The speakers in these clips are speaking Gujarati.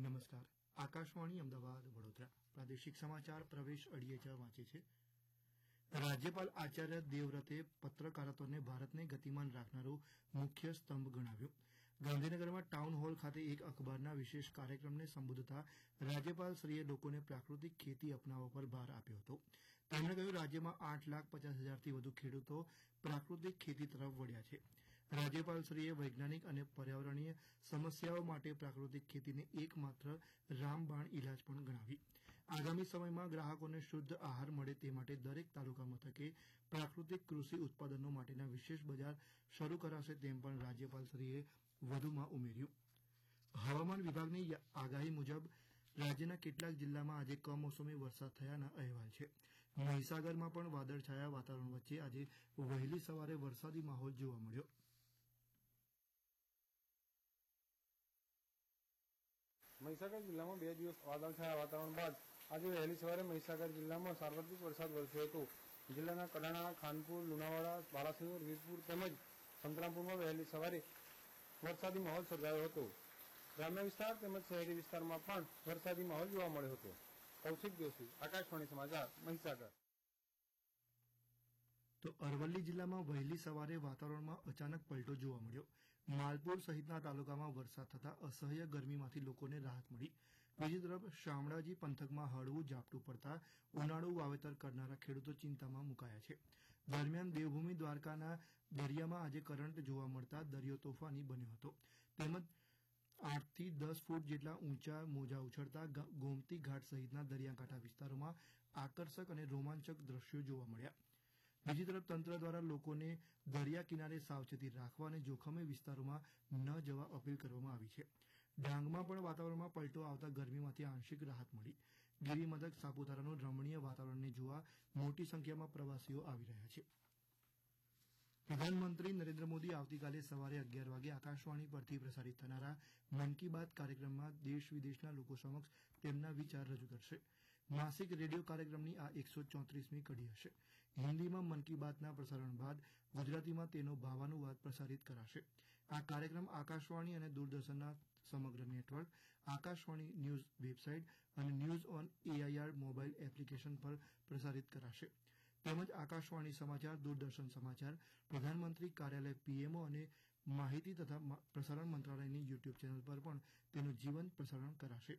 નમસ્કાર. આકાશવાણી અમદાવાદ વડોદરા પ્રાદેશિક સમાચાર પ્રવેશ અડીએચા વાંચે છે. રાજ્યપાલ આચાર્ય દેવવ્રતે પત્રકારત્વને ભારતને ગતિમાન રાખનારો મુખ્ય સ્તંભ ગણાવ્યો. ગાંધીનગરમાં ટાઉન હોલ ખાતે એક અખબારના વિશેષ કાર્યક્રમને સંબોધતા રાજ્યપાલશ્રીએ લોકોને પ્રાકૃતિક ખેતી અપનાવવા પર ભાર આપ્યો હતો. તેમણે કહ્યું, રાજ્યમાં 8,50,000થી વધુ ખેડૂતો પ્રાકૃતિક ખેતી તરફ વળ્યા છે. રાજ્યપાલશ્રીએ વૈજ્ઞાનિક અને પર્યાવરણીય સમસ્યાઓ માટે પ્રાકૃતિક ખેતીને એકમાત્ર રામબાણ ઇલાજ પણ ગણાવી. આગામી સમયમાં ગ્રાહકોને શુદ્ધ આહાર મળે તે માટે દરેક તાલુકા મથકે પ્રાકૃતિક કૃષિ ઉત્પાદનો માટેના વિશેષ બજાર શરૂ કરાશે તેમ પણ રાજ્યપાલશ્રીએ વધુમાં ઉમેર્યું. હવામાન વિભાગની આગાહી મુજબ રાજ્યના કેટલાક જિલ્લામાં આજે કમોસમી વરસાદ થયાના અહેવાલ છે. મહીસાગરમાં પણ વાદળછાયા વાતાવરણ વચ્ચે આજે વહેલી સવારે વરસાદી માહોલ જોવા મળ્યો. મહીસાગર જિલ્લામાં 2 દિવસ વાદળછાયા વાતાવરણ બાદ આજે વહેલી સવારે મહીસાગર જિલ્લામાં સાર્વત્રિક વરસાદ વરસ્યો હતો. જિલ્લાના કડાણા, ખાનપુર, લુણાવાડા, બાલાસિનોર, વીરપુર તેમજ સંતરામપુરમાં વહેલી સવારે વરસાદી માહોલ સર્જાયો હતો. ગ્રામ્ય વિસ્તાર તેમજ શહેરી વિસ્તારમાં પણ વરસાદી માહોલ જોવા મળ્યો હતો. કૌશિક જોશી, આકાશવાણી સમાચાર, મહીસાગર. તો અરવલ્લી જિલ્લામાં વહેલી સવારે વાતાવરણમાં અચાનક પલટો જોવા મળ્યો. માલપુર સહિતના તાલુકામાં વરસાદ થતાં અસહ્ય ગરમીમાંથી લોકોને રાહત મળી. બીજી તરફ શામળાજી પંથકમાં હળવું ઝાપટું પડતા ઉનાળુ વાવેતર કરનારા ખેડૂતો ચિંતામાં મુકાયા છે. દરમિયાન દેવભૂમિ દ્વારકાના દરિયામાં આજે કરંટ જોવા મળતા દરિયો તોફાની બન્યો હતો. તેમજ 8થી 10 ફૂટ જેટલા ઊંચા મોજા ઉછળતા ગોમતી ઘાટ સહિતના દરિયાકાંઠા વિસ્તારોમાં આકર્ષક અને રોમાંચક દ્રશ્યો જોવા મળ્યા. બીજી તરફ તંત્ર દ્વારા લોકોને દરિયા કિનારે સાવચેતી રાખવા અને જોખમી વિસ્તારોમાં ન જવા અપીલ કરવામાં આવી છે. ડાંગમાં પણ વાતાવરણમાં પલટો આવતા ગરમીમાંથી આંશિક રાહત મળી. ગિરિમથક સાપુતારાનું રમણીય વાતાવરણને જોવા મોટી સંખ્યામાં પ્રવાસીઓ આવી રહ્યા છે. પ્રધાનમંત્રી નરેન્દ્ર મોદી આવતીકાલે સવારે 11 વાગે આકાશવાણી પરથી પ્રસારિત થનારા મન કી બાત કાર્યક્રમમાં દેશ વિદેશના લોકો સમક્ષ તેમના વિચાર રજૂ કરશે. માસિક રેડિયો કાર્યક્રમની આ 134મી કડી હશે. હિન્દીમાં મન કી બાતના પ્રસારણ બાદ ગુજરાતીમાં તેનો ભાવાનુવાદ પ્રસારિત કરાશે. આ કાર્યક્રમ આકાશવાણી અને દૂરદર્શનના સમગ્ર નેટવર્ક, આકાશવાણી ન્યૂઝ વેબસાઇટ અને news on AIR mobile application પર પ્રસારિત કરાશે. તેમજ આકાશવાણી સમાચાર, દૂરદર્શન સમાચાર, પ્રધાનમંત્રી કાર્યાલય પીએમઓ અને માહિતી તથા પ્રસારણ મંત્રાલયની યુટ્યુબ ચેનલ પર પણ તેનું જીવંત પ્રસારણ કરાશે.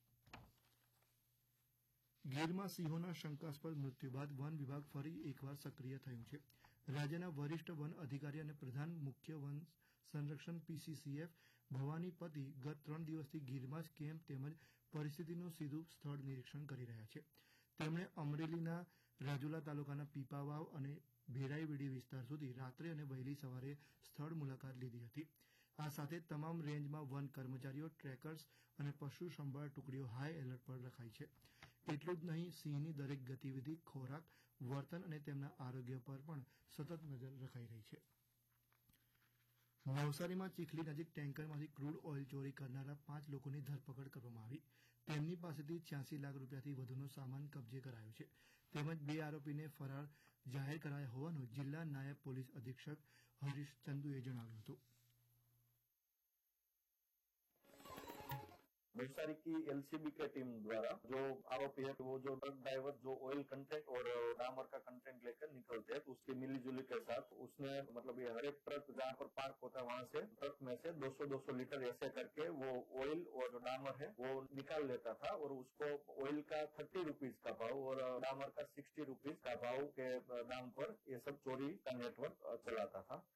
ગીરમાં સિંહોના શંકાસ્પદ મૃત્યુ બાદ વન વિભાગ ફરી એકવાર સક્રિય થયું છે. રાજ્યના વરિષ્ઠ વન અધિકારી અને પ્રધાન મુખ્ય વન સંરક્ષણ પીસીસીએફ ભવાની પતિ ગત 3 દિવસથી ગીરમાં જ કેમ્પ તેમજ પરિસ્થિતિનું સીધું સ્થળ નિરીક્ષણ કરી રહ્યા છે. તેમણે અમરેલીના રાજુલા તાલુકાના પીપાવાવ અને ભેરાઈવીડી વિસ્તાર સુધી રાત્રે અને વહેલી સવારે સ્થળ મુલાકાત લીધી હતી. આ સાથે તમામ રેન્જમાં વન કર્મચારીઓ, ટ્રેકર્સ અને પશુ સંભાળ ટુકડીઓ હાઈ એલર્ટ પર રખાઈ છે. એટલું જ નહીં, સિંહની દરેક ગતિવિધિ, ખોરાક, વર્તન અને તેમના આરોગ્ય પર પણ સતત નજર રખાઈ રહી છે. નવસારીમાં ચીખલી નજીક ટેન્કરમાંથી ક્રૂડ ઓઇલ ચોરી કરનારા 5 લોકોની ધરપકડ કરવામાં આવી. તેમની પાસેથી 86 લાખ રૂપિયાથી વધુનો સામાન કબજે કરાયો છે. તેમજ 2 આરોપીને ફરાર જાહેર કરાયા હોવાનું જિલ્લા નાયબ પોલીસ અધિક્ષક હરીશ ચંદુએ જણાવ્યું હતું. नवसारी की एलसीबी के टीम द्वारा जो आरोपी है वो जो ट्रक ड्राइवर जो ऑयल कंटेंट और डामर का कंटेंट लेकर निकलते हैं तो उसकी मिलीजुली के साथ उसने मतलब ये हर एक ट्रक जहाँ पर पार्क होता है वहां से ट्रक में से 200-200 लीटर ऐसे करके वो ऑयल और जो डामर है वो निकाल लेता था और उसको ऑयल का 30 रुपीज का भाव और डामर का 60 रुपीज का भाव के दाम पर ये सब चोरी का नेटवर्क चलाता था.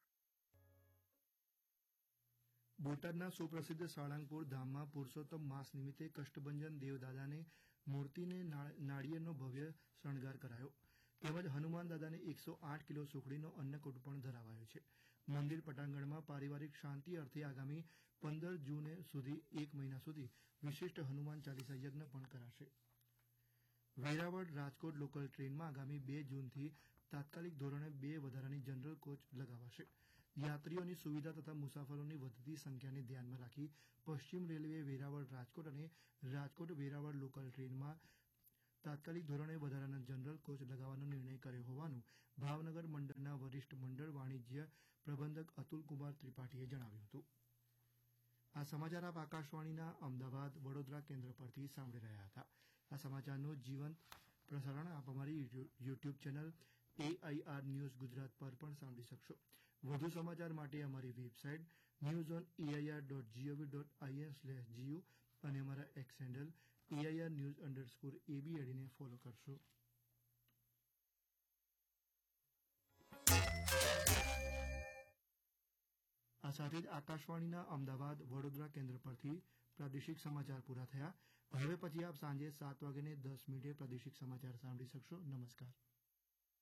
બોટાદના સુપ્રસિદ્ધ સાળંગપુર ધામમાં પુરુષોત્તમ માસ નિમિત્તે કષ્ટભંજન દેવદાદાને મૂર્તિને નાળિયેરનો ભવ્ય શણગાર કરાયો. તેમજ હનુમાન દાદાને 108 કિલો સુખડીનો અન્નકૂટ પણ ધરાવાયો છે. મંદિર પટાંગણમાં પારિવારિક શાંતિ અર્થે આગામી 15 જૂન સુધી 1 મહિના સુધી વિશિષ્ટ હનુમાન ચાલીસા યજ્ઞ પણ કરાશે. વેરાવળ રાજકોટ લોકલ ટ્રેનમાં આગામી 2 જૂનથી તાત્કાલિક ધોરણે 2 વધારાની જનરલ કોચ લગાવાશે. યાત્રીઓની સુવિધા તથા મુસાફરોની વધતી સંખ્યાને ધ્યાનમાં રાખી પશ્ચિમ રેલવે વેરાવળ રાજકોટ અને રાજકોટ વેરાવળ લોકલ ટ્રેનમાં તાત્કાલિક ધોરણે વધારાના જનરલ કોચ લગાવવાનો નિર્ણય કર્યો હોવાનું ભાવનગર મંડળના વરિષ્ઠ મંડળ વાણિજ્ય પ્રબંધક અતુલકુમાર ત્રિપાઠીએ જણાવ્યું હતું. આ સમાચાર આપ આકાશવાણીના અમદાવાદ વડોદરા કેન્દ્ર પરથી સાંભળી રહ્યા હતા. આ સમાચારનું જીવંત પ્રસારણ આપ અમારી YouTube channel AIR news Gujarat પર પણ સાંભળી શકશો. વધુ સમાચાર માટે અમારી વેબસાઇટ newsonair.gov.in/gu અને અમારા એક્સ હેન્ડલ AIR_news_ab અડીને ફોલો કરશો. આ સાથે જ આકાશવાણીના અમદાવાદ વડોદરા કેન્દ્ર પરથી પ્રાદેશિક સમાચાર પૂરા થયા. હવે પછી આપ સાંજે 7:10 પ્રાદેશિક સમાચાર સાંભળી શકશો. નમસ્કાર.